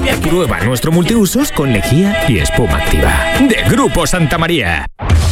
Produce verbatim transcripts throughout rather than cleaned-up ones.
Prueba nuestro multiusos con lejía y espuma activa. De Grupo Santa María.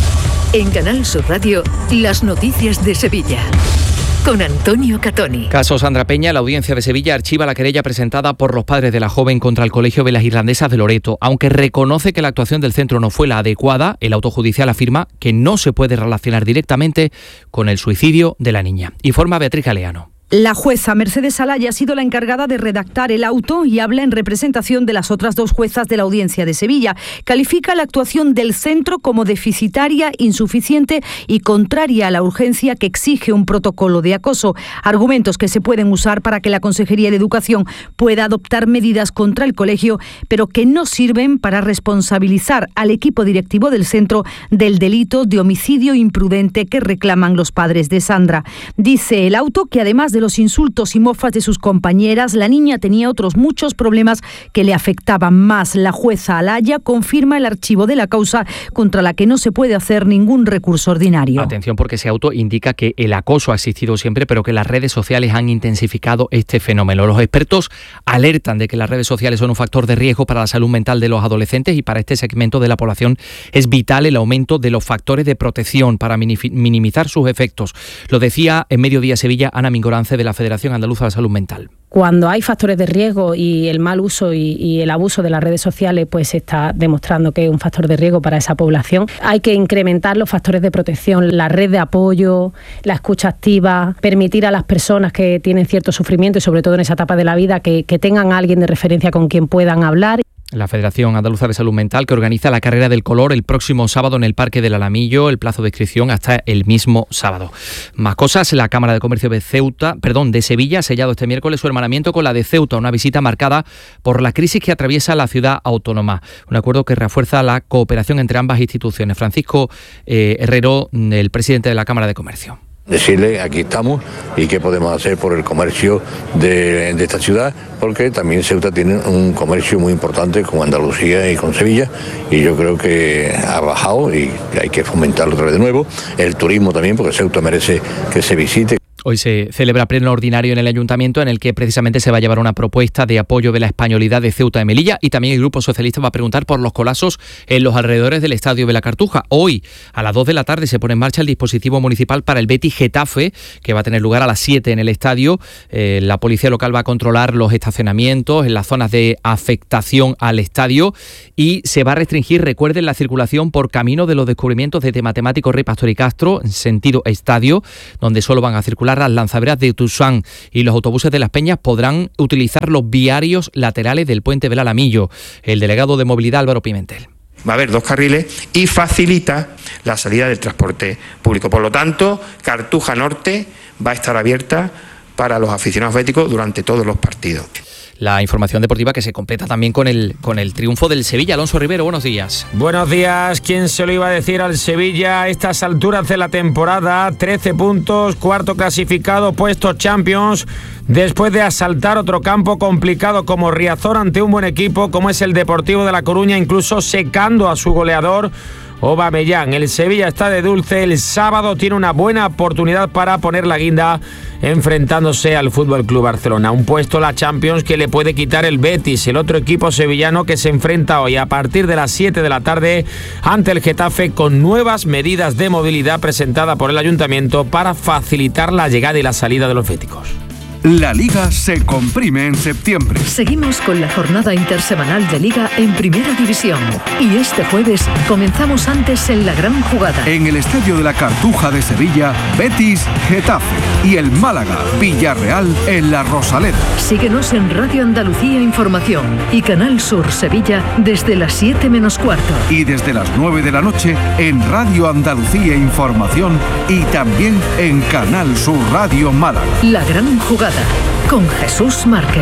En Canal Sur Radio, las noticias de Sevilla. Con Antonio Catoni. Caso Sandra Peña, la audiencia de Sevilla archiva la querella presentada por los padres de la joven contra el Colegio de las Irlandesas de Loreto. Aunque reconoce que la actuación del centro no fue la adecuada, el auto judicial afirma que no se puede relacionar directamente con el suicidio de la niña. Informa Beatriz Galeano. La jueza Mercedes Alaya ha sido la encargada de redactar el auto y habla en representación de las otras dos juezas de la Audiencia de Sevilla. Califica la actuación del centro como deficitaria, insuficiente y contraria a la urgencia que exige un protocolo de acoso. Argumentos que se pueden usar para que la Consejería de Educación pueda adoptar medidas contra el colegio, pero que no sirven para responsabilizar al equipo directivo del centro del delito de homicidio imprudente que reclaman los padres de Sandra. Dice el auto que además de de los insultos y mofas de sus compañeras, la niña tenía otros muchos problemas que le afectaban más. La jueza Alaya confirma el archivo de la causa contra la que no se puede hacer ningún recurso ordinario. Atención, porque ese auto indica que el acoso ha existido siempre, pero que las redes sociales han intensificado este fenómeno. Los expertos alertan de que las redes sociales son un factor de riesgo para la salud mental de los adolescentes y para este segmento de la población es vital el aumento de los factores de protección para minimizar sus efectos. Lo decía en Mediodía Sevilla Ana Mingorance, de la Federación Andaluza de la Salud Mental. Cuando hay factores de riesgo y el mal uso y, y el abuso de las redes sociales, pues se está demostrando que es un factor de riesgo para esa población. Hay que incrementar los factores de protección, la red de apoyo, la escucha activa, permitir a las personas que tienen cierto sufrimiento y sobre todo en esa etapa de la vida que, que tengan a alguien de referencia con quien puedan hablar. La Federación Andaluza de Salud Mental, que organiza la Carrera del Color el próximo sábado en el Parque del Alamillo, el plazo de inscripción hasta el mismo sábado. Más cosas, la Cámara de Comercio de Ceuta, perdón, de Sevilla ha sellado este miércoles su hermanamiento con la de Ceuta, una visita marcada por la crisis que atraviesa la ciudad autónoma. Un acuerdo que refuerza la cooperación entre ambas instituciones. Francisco eh, Herrero, el presidente de la Cámara de Comercio. Decirle, aquí estamos y qué podemos hacer por el comercio de, de esta ciudad, porque también Ceuta tiene un comercio muy importante con Andalucía y con Sevilla, y yo creo que ha bajado y hay que fomentarlo otra vez de nuevo. El turismo también, porque Ceuta merece que se visite. Hoy se celebra pleno ordinario en el Ayuntamiento, en el que precisamente se va a llevar una propuesta de apoyo de la españolidad de Ceuta y Melilla, y también el Grupo Socialista va a preguntar por los colapsos en los alrededores del Estadio de la Cartuja. Hoy, a las dos de la tarde, se pone en marcha el dispositivo municipal para el Betis Getafe, que va a tener lugar a las siete en el estadio. Eh, la policía local va a controlar los estacionamientos en las zonas de afectación al estadio y se va a restringir, recuerden, la circulación por camino de los descubrimientos de Matemático Rey Pastor y Castro, en sentido estadio, donde solo van a circular las lanzaderas de Tusán, y los autobuses de Las Peñas podrán utilizar los viarios laterales del puente del Alamillo. El delegado de Movilidad, Álvaro Pimentel. Va a haber dos carriles y facilita la salida del transporte público. Por lo tanto, Cartuja Norte va a estar abierta para los aficionados béticos durante todos los partidos. La información deportiva que se completa también con el, con el triunfo del Sevilla. Alonso Rivero, buenos días. Buenos días. ¿Quién se lo iba a decir al Sevilla a estas alturas de la temporada? trece puntos, cuarto clasificado, puesto Champions, después de asaltar otro campo complicado como Riazor ante un buen equipo como es el Deportivo de La Coruña, incluso secando a su goleador Aubameyang. El Sevilla está de dulce, el sábado tiene una buena oportunidad para poner la guinda enfrentándose al F C Barcelona. Un puesto la Champions que le puede quitar el Betis, el otro equipo sevillano que se enfrenta hoy a partir de las siete de la tarde ante el Getafe, con nuevas medidas de movilidad presentadas por el Ayuntamiento para facilitar la llegada y la salida de los béticos. La Liga se comprime en septiembre. Seguimos con la jornada intersemanal de Liga en Primera División. Y este jueves comenzamos antes en la gran jugada. En el Estadio de la Cartuja de Sevilla, Betis, Getafe. Y el Málaga, Villarreal en la Rosaleda. Síguenos en Radio Andalucía Información y Canal Sur Sevilla desde las siete menos cuarto. Y desde las nueve de la noche en Radio Andalucía Información y también en Canal Sur Radio Málaga. La gran jugada con Jesús Márquez.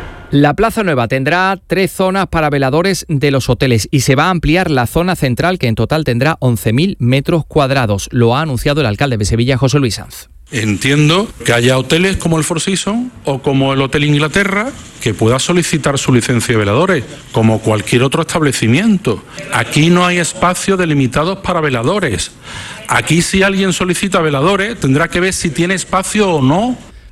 La Plaza Nueva tendrá tres zonas para veladores de los hoteles y se va a ampliar la zona central, que en total tendrá once mil metros cuadrados. Lo ha anunciado el alcalde de Sevilla, José Luis Sanz. Entiendo que haya hoteles como el Four Seasons o como el Hotel Inglaterra que pueda solicitar su licencia de veladores, como cualquier otro establecimiento. Aquí no hay espacios delimitados para veladores. Aquí, si alguien solicita veladores, tendrá que ver si tiene espacio o no.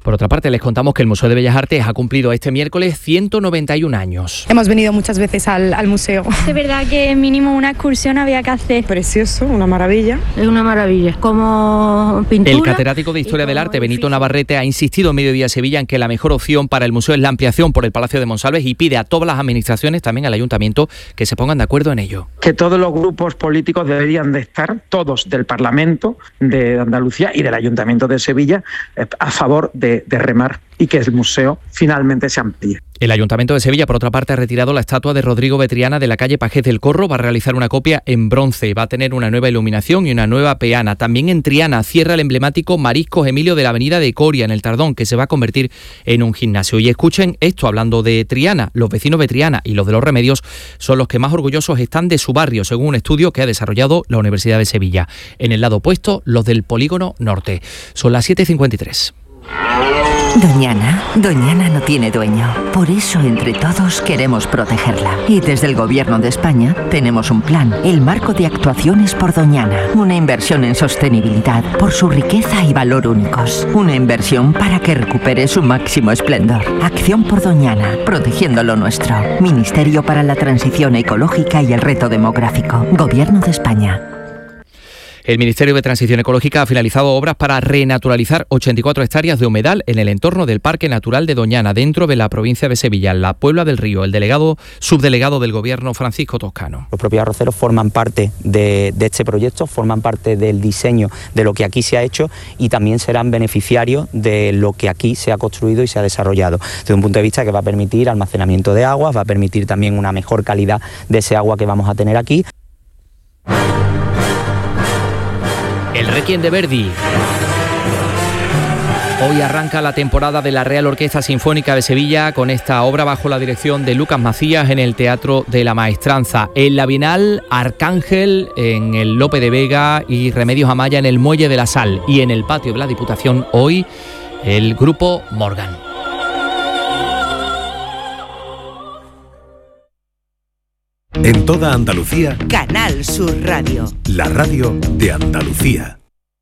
Por otra parte, les contamos que el Museo de Bellas Artes ha cumplido este miércoles ciento noventa y un años. Hemos venido muchas veces al, al museo. De verdad que mínimo una excursión había que hacer. Precioso, una maravilla. Es una maravilla. Como pintura. El catedrático de Historia del Arte, Benito Navarrete, ha insistido en Mediodía Sevilla en que la mejor opción para el museo es la ampliación por el Palacio de Monsalves y pide a todas las administraciones, también al Ayuntamiento, que se pongan de acuerdo en ello. Que todos los grupos políticos deberían de estar, todos del Parlamento de Andalucía y del Ayuntamiento de Sevilla, a favor de, de remar y que el museo finalmente se amplíe. El Ayuntamiento de Sevilla, por otra parte, ha retirado la estatua de Rodrigo Betriana de la calle Pajés del Corro. Va a realizar una copia en bronce. Va a tener una nueva iluminación y una nueva peana. También en Triana cierra el emblemático Mariscos Emilio de la avenida de Coria, en el Tardón, que se va a convertir en un gimnasio. Y escuchen esto, hablando de Triana. Los vecinos de Triana y los de Los Remedios son los que más orgullosos están de su barrio, según un estudio que ha desarrollado la Universidad de Sevilla. En el lado opuesto, los del Polígono Norte. Son las siete y cincuenta y tres. Doñana, Doñana no tiene dueño. Por eso, entre todos, queremos protegerla. Y desde el Gobierno de España tenemos un plan, el Marco de Actuaciones por Doñana. Una inversión en sostenibilidad por su riqueza y valor únicos. Una inversión para que recupere su máximo esplendor. Acción por Doñana, protegiendo lo nuestro. Ministerio para la Transición Ecológica y el Reto Demográfico. Gobierno de España. El Ministerio de Transición Ecológica ha finalizado obras para renaturalizar ochenta y cuatro hectáreas de humedal en el entorno del Parque Natural de Doñana, dentro de la provincia de Sevilla, en la Puebla del Río. El delegado subdelegado del Gobierno, Francisco Toscano. Los propios arroceros forman parte de, de este proyecto, forman parte del diseño de lo que aquí se ha hecho y también serán beneficiarios de lo que aquí se ha construido y se ha desarrollado. Desde un punto de vista que va a permitir almacenamiento de aguas, va a permitir también una mejor calidad de ese agua que vamos a tener aquí. El Requiem de Verdi. Hoy arranca la temporada de la Real Orquesta Sinfónica de Sevilla con esta obra bajo la dirección de Lucas Macías en el Teatro de la Maestranza. En la Bienal, Arcángel en el Lope de Vega y Remedios Amaya en el Muelle de la Sal. Y en el patio de la Diputación hoy el grupo Morgan. En toda Andalucía, Canal Sur Radio. La radio de Andalucía.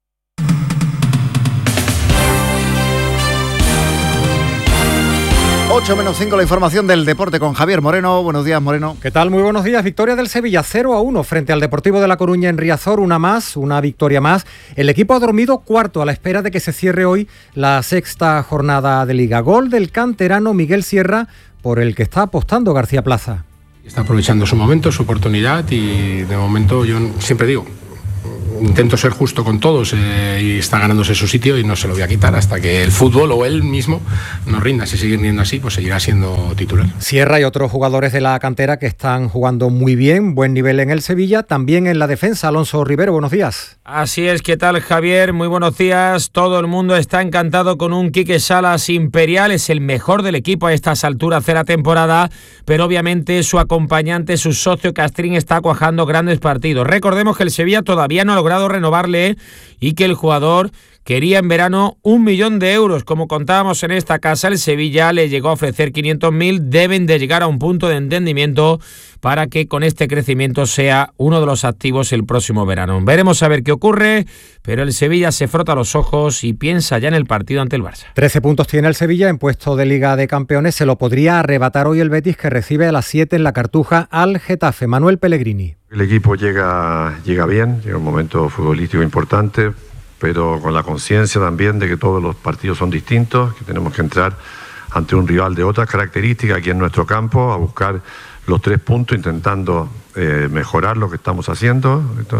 ocho menos cinco, la información del deporte con Javier Moreno. Buenos días, Moreno. ¿Qué tal? Muy buenos días. Victoria del Sevilla cero a uno frente al Deportivo de La Coruña en Riazor. Una más, una victoria más. El equipo ha dormido cuarto a la espera de que se cierre hoy la sexta jornada de Liga. Gol del canterano Miguel Sierra, por el que está apostando García Plaza. Está aprovechando su momento, su oportunidad y de momento yo siempre digo, intento ser justo con todos eh, y está ganándose su sitio y no se lo voy a quitar hasta que el fútbol o él mismo nos rinda. Si sigue rindiendo así, pues seguirá siendo titular. Sierra y otros jugadores de la cantera que están jugando muy bien, buen nivel en el Sevilla, también en la defensa. Alonso Rivero, buenos días. Así es, ¿qué tal, Javier? Muy buenos días. Todo el mundo está encantado con un Quique Salas imperial, es el mejor del equipo a estas alturas de la temporada, pero obviamente su acompañante, su socio Castrín, está cuajando grandes partidos. Recordemos que el Sevilla todavía no ha logrado renovarle y que el jugador quería en verano un millón de euros. Como contábamos en esta casa, el Sevilla le llegó a ofrecer quinientos mil. Deben de llegar a un punto de entendimiento para que con este crecimiento sea uno de los activos el próximo verano. Veremos a ver qué ocurre, pero el Sevilla se frota los ojos y piensa ya en el partido ante el Barça. trece puntos tiene el Sevilla en puesto de Liga de Campeones. Se lo podría arrebatar hoy el Betis, que recibe a las siete en la Cartuja al Getafe. Manuel Pellegrini. El equipo llega, llega bien, llega un momento futbolístico importante, pero con la conciencia también de que todos los partidos son distintos, que tenemos que entrar ante un rival de otras características aquí en nuestro campo, a buscar los tres puntos, intentando eh, mejorar lo que estamos haciendo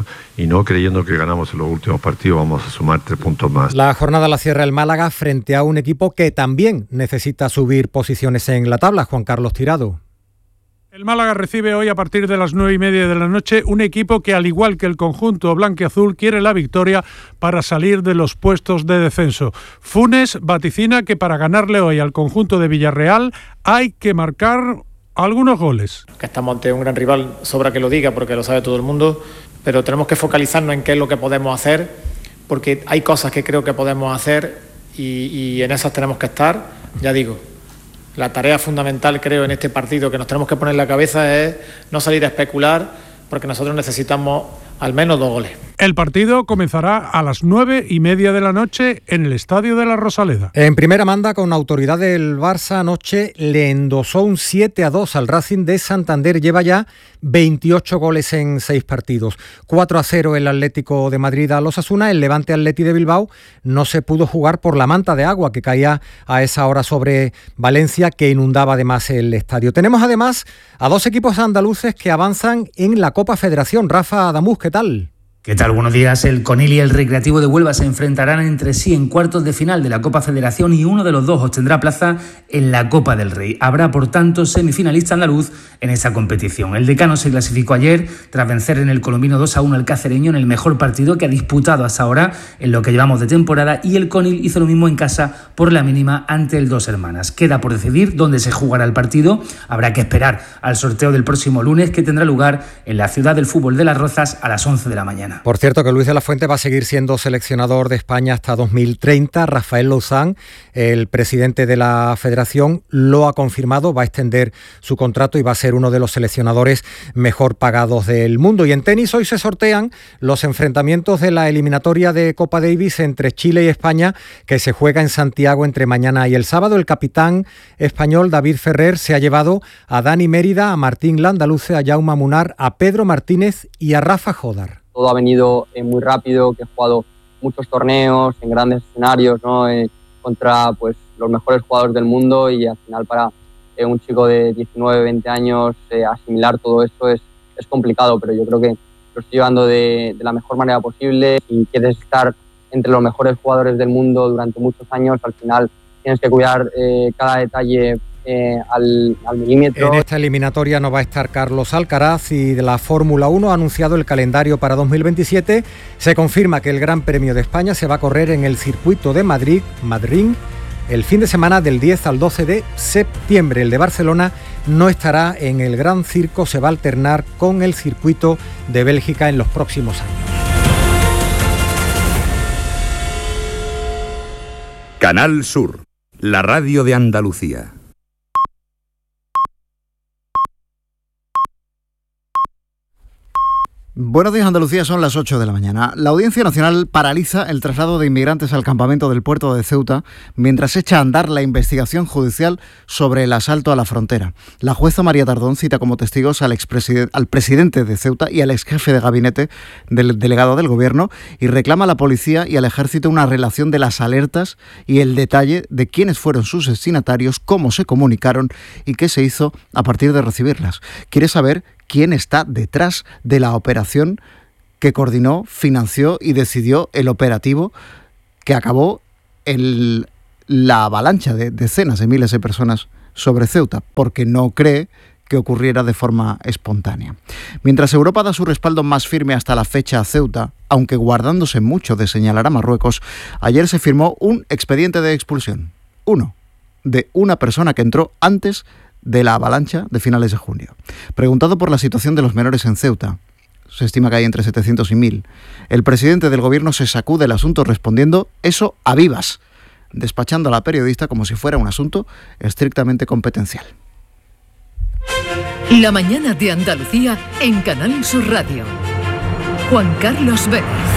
y no creyendo que ganamos en los últimos partidos, vamos a sumar tres puntos más. La jornada la cierra el Málaga frente a un equipo que también necesita subir posiciones en la tabla. Juan Carlos Tirado. El Málaga recibe hoy a partir de las nueve y media de la noche un equipo que, al igual que el conjunto blanquiazul, quiere la victoria para salir de los puestos de descenso. Funes vaticina que para ganarle hoy al conjunto de Villarreal hay que marcar algunos goles. Que estamos ante un gran rival, sobra que lo diga porque lo sabe todo el mundo, pero tenemos que focalizarnos en qué es lo que podemos hacer, porque hay cosas que creo que podemos hacer y, y en esas tenemos que estar, ya digo. La tarea fundamental, creo, en este partido que nos tenemos que poner en la cabeza es no salir a especular, porque nosotros necesitamos al menos dos goles. El partido comenzará a las nueve y media de la noche en el Estadio de la Rosaleda. En primera manda, con autoridad del Barça, anoche le endosó un siete a dos al Racing de Santander. Lleva ya veintiocho goles en seis partidos. cuatro a cero el Atlético de Madrid a los Osasuna. El Levante Atleti de Bilbao no se pudo jugar por la manta de agua que caía a esa hora sobre Valencia, que inundaba además el estadio. Tenemos además a dos equipos andaluces que avanzan en la Copa Federación. Rafa Adamuz, ¿qué tal? ¿Qué tal? Buenos días. El Conil y el Recreativo de Huelva se enfrentarán entre sí en cuartos de final de la Copa Federación y uno de los dos obtendrá plaza en la Copa del Rey. Habrá, por tanto, semifinalista andaluz en esa competición. El Decano se clasificó ayer tras vencer en el Colombino dos a uno al Cacereño en el mejor partido que ha disputado hasta ahora en lo que llevamos de temporada, y el Conil hizo lo mismo en casa por la mínima ante el Dos Hermanas. Queda por decidir dónde se jugará el partido. Habrá que esperar al sorteo del próximo lunes, que tendrá lugar en la Ciudad del Fútbol de Las Rozas a las once de la mañana. Por cierto, que Luis de la Fuente va a seguir siendo seleccionador de España hasta dos mil treinta. Rafael Louzán, el presidente de la Federación, lo ha confirmado, va a extender su contrato y va a ser uno de los seleccionadores mejor pagados del mundo. Y en tenis hoy se sortean los enfrentamientos de la eliminatoria de Copa Davis entre Chile y España, que se juega en Santiago entre mañana y el sábado. El capitán español David Ferrer se ha llevado a Dani Mérida, a Martín Landaluce, a Jaume Munar, a Pedro Martínez y a Rafa Jodar. Todo ha venido eh, muy rápido, que he jugado muchos torneos en grandes escenarios, ¿no? eh, contra pues, los mejores jugadores del mundo, y al final para eh, un chico de diecinueve, veinte años eh, asimilar todo esto es, es complicado, pero yo creo que lo estoy llevando de, de la mejor manera posible. Si quieres estar entre los mejores jugadores del mundo durante muchos años, al final tienes que cuidar eh, cada detalle Eh, al, al milímetro. En esta eliminatoria no va a estar Carlos Alcaraz, y de la Fórmula uno ha anunciado el calendario para dos mil veintisiete. Se confirma que el Gran Premio de España se va a correr en el circuito de Madrid, Madrid, el fin de semana del diez al doce de septiembre. El de Barcelona no estará en el Gran Circo, se va a alternar con el circuito de Bélgica en los próximos años. Canal Sur, la radio de Andalucía. Buenos días, Andalucía, son las ocho de la mañana. La Audiencia Nacional paraliza el traslado de inmigrantes al campamento del puerto de Ceuta mientras echa a andar la investigación judicial sobre el asalto a la frontera. La jueza María Tardón cita como testigos al, expresiden- al presidente de Ceuta y al exjefe de gabinete del delegado del gobierno, y reclama a la policía y al ejército una relación de las alertas y el detalle de quiénes fueron sus destinatarios, cómo se comunicaron y qué se hizo a partir de recibirlas. Quiere saber quién está detrás de la operación que coordinó, financió y decidió el operativo que acabó en la avalancha de decenas de miles de personas sobre Ceuta, porque no cree que ocurriera de forma espontánea. Mientras Europa da su respaldo más firme hasta la fecha a Ceuta, aunque guardándose mucho de señalar a Marruecos, ayer se firmó un expediente de expulsión, uno, de una persona que entró antes de la avalancha de finales de junio. Preguntado por la situación de los menores en Ceuta, se estima que hay entre setecientos y mil, el presidente del gobierno se sacude el asunto respondiendo eso a vivas, despachando a la periodista como si fuera un asunto estrictamente competencial. La mañana de Andalucía en Canal Sur Radio. Juan Carlos Vélez.